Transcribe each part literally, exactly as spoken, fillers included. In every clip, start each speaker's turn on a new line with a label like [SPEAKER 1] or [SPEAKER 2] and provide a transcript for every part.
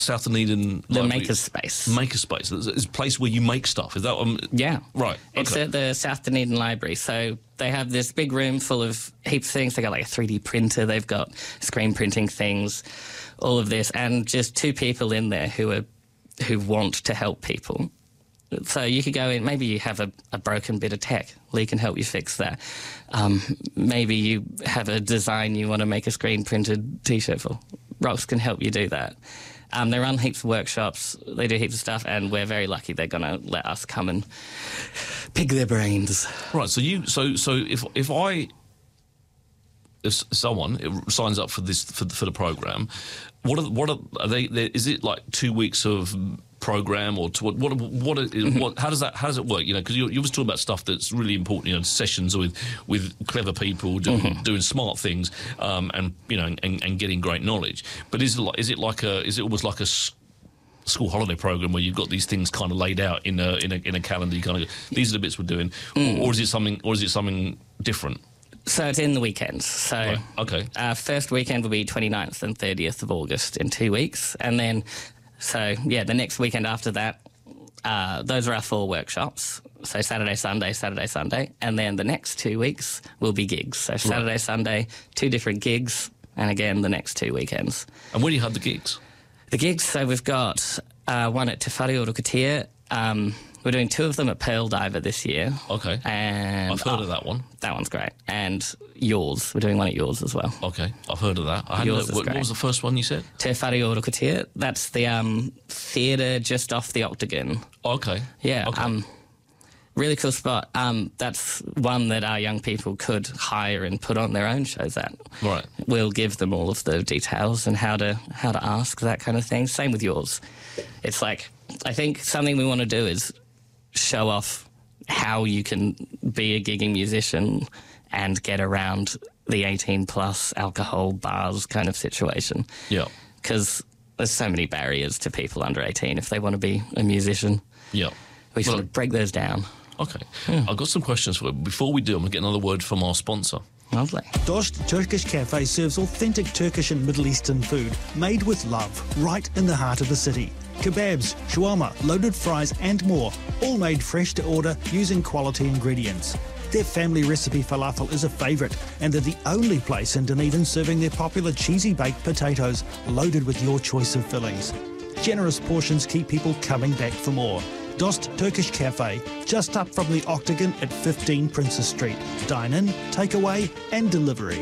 [SPEAKER 1] South Dunedin
[SPEAKER 2] The
[SPEAKER 1] Library.
[SPEAKER 2] Makerspace.
[SPEAKER 1] Makerspace. It's a place where you make stuff. Is that um,
[SPEAKER 2] Yeah.
[SPEAKER 1] Right.
[SPEAKER 2] It's
[SPEAKER 1] okay.
[SPEAKER 2] at the South Dunedin Library. So they have this big room full of heaps of things. They've got like a three D printer. They've got screen printing things, all of this, and just two people in there who are who want to help people. So you could go in, maybe you have a, a broken bit of tech. Lee can help you fix that. Um, maybe you have a design you want to make a screen printed T-shirt for. Rox can help you do that. Um, they run heaps of workshops, they do heaps of stuff, and we're very lucky they're going to let us come and pick their brains.
[SPEAKER 1] Right, so you, so so if if I, if someone signs up for this for, for the program, what are what are, are they? Is it like two weeks of program, or to, what what what, are,
[SPEAKER 2] Mm-hmm.
[SPEAKER 1] what how does that how does it work? You know, because you you always talk about stuff that's really important. You know, sessions with with clever people doing
[SPEAKER 2] Mm-hmm.
[SPEAKER 1] doing smart things, um, and you know, and, and getting great knowledge. But is it like is it like a is it almost like a school holiday program where you've got these things kind of laid out in a in a in a calendar? You kind of go, these are the bits we're doing,
[SPEAKER 2] Mm.
[SPEAKER 1] or, or is it something or is it something different?
[SPEAKER 2] So it's in the weekends. So
[SPEAKER 1] Right, okay.
[SPEAKER 2] Our first weekend will be twenty-ninth and thirtieth of August in two weeks. And then, so yeah, the next weekend after that, uh, those are our four workshops. So Saturday, Sunday, Saturday, Sunday. And then the next two weeks will be gigs. So Saturday, Sunday, two different gigs. And again, the next two weekends.
[SPEAKER 1] And where do you have the gigs?
[SPEAKER 2] The gigs, so we've got uh, one at Te Whare Orokatia. Um, we're doing two of them at Pearl Diver this year.
[SPEAKER 1] Okay.
[SPEAKER 2] And
[SPEAKER 1] I've heard
[SPEAKER 2] oh,
[SPEAKER 1] of that one.
[SPEAKER 2] That one's great. And yours. We're doing one at yours as well.
[SPEAKER 1] Okay, I've heard of that. I hadn't
[SPEAKER 2] Yours
[SPEAKER 1] heard-
[SPEAKER 2] is
[SPEAKER 1] what, what
[SPEAKER 2] great.
[SPEAKER 1] was the first one you said?
[SPEAKER 2] Te Whare Orokatia. That's the um, theatre just off the Octagon.
[SPEAKER 1] Okay.
[SPEAKER 2] Yeah.
[SPEAKER 1] Okay.
[SPEAKER 2] Um, really cool spot. Um, that's one that our young people could hire and put on their own shows at.
[SPEAKER 1] Right.
[SPEAKER 2] We'll give them all of the details and how to how to ask, that kind of thing. Same with yours. It's like, I think something we want to do is show off how you can be a gigging musician and get around the eighteen plus alcohol bars kind of situation.
[SPEAKER 1] Yeah.
[SPEAKER 2] Because there's so many barriers to people under eighteen if they want to be a musician.
[SPEAKER 1] Yeah.
[SPEAKER 2] We sort
[SPEAKER 1] Well,
[SPEAKER 2] of break those down.
[SPEAKER 1] Okay. I've got some questions for you. Before we do, I'm going to get another word from our sponsor.
[SPEAKER 2] Lovely.
[SPEAKER 3] Dost Turkish Cafe serves authentic Turkish and Middle Eastern food made with love right in the heart of the city. Kebabs, shawarma, loaded fries and more, all made fresh to order using quality ingredients. Their family recipe falafel is a favourite, and they're the only place in Dunedin serving their popular cheesy baked potatoes loaded with your choice of fillings. Generous portions keep people coming back for more. Dost Turkish Cafe, just up from the Octagon at fifteen Princess Street. Dine in, takeaway and delivery.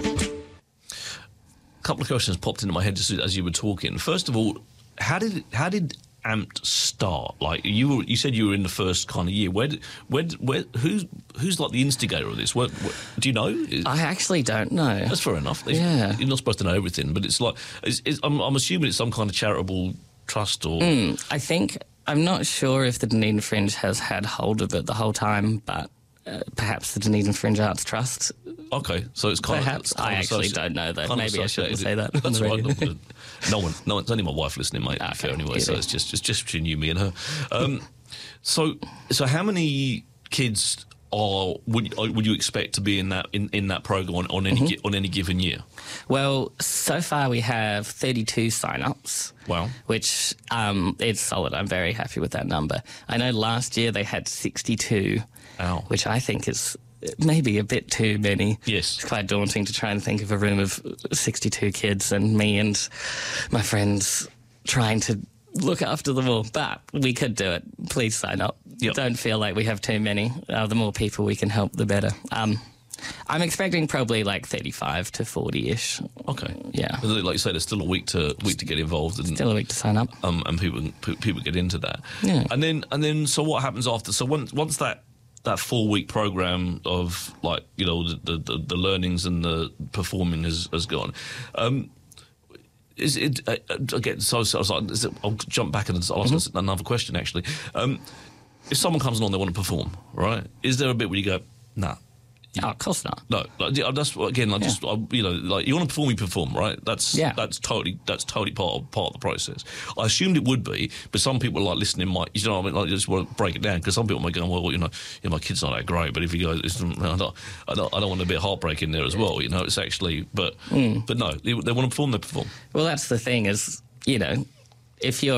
[SPEAKER 1] A couple of questions popped into my head just as you were talking. First of all, how did how did Amped start? Like you were, you said you were in the first kind of year. Where, did, where, where, who's who's like the instigator of this? Where, where, do you know?
[SPEAKER 2] I actually don't know.
[SPEAKER 1] That's fair enough. They-
[SPEAKER 2] Yeah.
[SPEAKER 1] You're not supposed to know everything, but it's like it's, it's, I'm, I'm assuming it's some kind of charitable trust or.
[SPEAKER 2] Mm, I think, I'm not sure if the Dunedin Fringe has had hold of it the whole time, but uh, perhaps the Dunedin Fringe Arts Trust.
[SPEAKER 1] Okay, so it's kind
[SPEAKER 2] Perhaps.
[SPEAKER 1] of. It's kind
[SPEAKER 2] I
[SPEAKER 1] of
[SPEAKER 2] actually
[SPEAKER 1] associ-
[SPEAKER 2] don't know that.
[SPEAKER 1] kind of
[SPEAKER 2] Maybe I shouldn't say that on
[SPEAKER 1] That's
[SPEAKER 2] the
[SPEAKER 1] right.
[SPEAKER 2] radio.
[SPEAKER 1] not gonna- No one, no one. It's only my wife listening, mate. to be
[SPEAKER 2] Okay,
[SPEAKER 1] fair anyway,
[SPEAKER 2] good.
[SPEAKER 1] so it's just, it's just between you, me, and her. Um, so, so how many kids are would would you expect to be in that in, in that program on, on any
[SPEAKER 2] Mm-hmm.
[SPEAKER 1] gi- on any given year?
[SPEAKER 2] Well, so far we have thirty-two sign-ups.
[SPEAKER 1] Wow.
[SPEAKER 2] Which um, it's solid. I'm very happy with that number. I know last year they had sixty-two,
[SPEAKER 1] Ow.
[SPEAKER 2] which I think is maybe a bit too many.
[SPEAKER 1] Yes.
[SPEAKER 2] It's quite daunting to try and think of a room of sixty-two kids and me and my friends trying to look after them all. But we could do it. Please sign up.
[SPEAKER 1] Yep.
[SPEAKER 2] Don't feel like we have too many. Uh, the more people we can help, the better. Um, I'm expecting probably like thirty-five to forty-ish.
[SPEAKER 1] Okay.
[SPEAKER 2] Yeah.
[SPEAKER 1] But like you say, there's still a week to week to get involved, and
[SPEAKER 2] Still a week to sign up.
[SPEAKER 1] um, and people pe- people get into that.
[SPEAKER 2] Yeah.
[SPEAKER 1] And then and then so what happens after? So once once that that four week program of like you know the the, the learnings and the performing has has gone. Um, is it uh, again? So, so I was like, is it, I'll jump back and ask
[SPEAKER 2] Mm-hmm.
[SPEAKER 1] another question. Actually, um, if someone comes along, they want to perform, right? Is there a bit where you go, nah?
[SPEAKER 2] Oh, of course not.
[SPEAKER 1] No, like, yeah, that's again. Like, just I, you know, like you want to perform, you perform, right? That's
[SPEAKER 2] Yeah.
[SPEAKER 1] that's totally that's totally part of part of the process. I assumed it would be, but some people like listening might, you know, what I mean, like, just want to break it down because some people might go, well, you know, you know, my kid's not that great, but if you go, it's, I don't, I don't, I don't want a bit of heartbreak in there as well, you know. It's actually, but
[SPEAKER 2] Mm.
[SPEAKER 1] but no, they, they want to perform, they perform.
[SPEAKER 2] Well, that's the thing is, you know, if you're